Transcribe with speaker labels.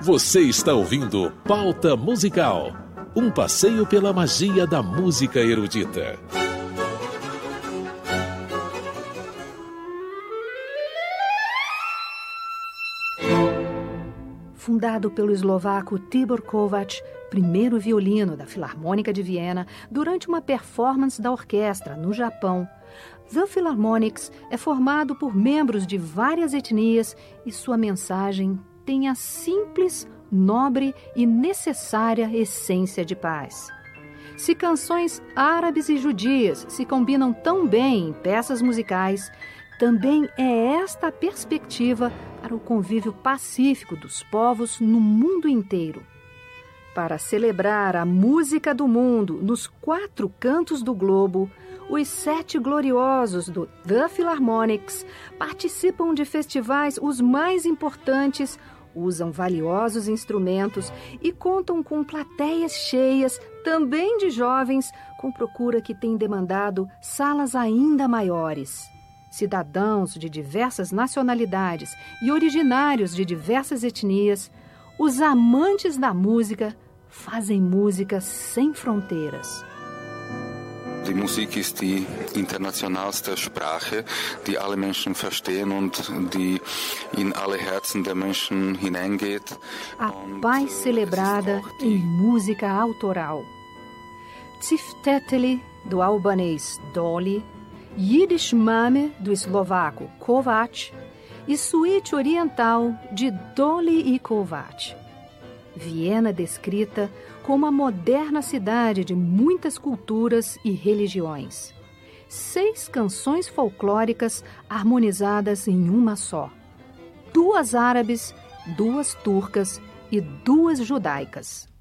Speaker 1: Você está ouvindo Pauta Musical, um passeio pela magia da música erudita.
Speaker 2: Fundado pelo eslovaco Tibor Kovács, primeiro violino da Filarmônica de Viena, durante uma performance da orquestra no Japão, The Philharmonics é formado por membros de várias etnias e sua mensagem tem a simples, nobre e necessária essência de paz. Se canções árabes e judias se combinam tão bem em peças musicais, também é esta a perspectiva para o convívio pacífico dos povos no mundo inteiro. Para celebrar a música do mundo nos 4 cantos do globo, os 7 gloriosos do The Philharmonics participam de festivais os mais importantes, usam valiosos instrumentos e contam com plateias cheias, também de jovens, com procura que tem demandado salas ainda maiores. Cidadãos de diversas nacionalidades e originários de diversas etnias, os amantes da música fazem música sem fronteiras.
Speaker 3: Die Musik ist die internationalste Sprache, die alle Menschen verstehen und die in alle Herzen der Menschen hineingeht.
Speaker 2: A paz celebrada em música autoral. Tifteteli, do albanês Doli, Yiddish Mame, do eslovaco Kovács, e Suíte Oriental, de Doli e Kovács. Viena descrita como a moderna cidade de muitas culturas e religiões. 6 canções folclóricas harmonizadas em uma só. 2 árabes, 2 turcas e 2 judaicas.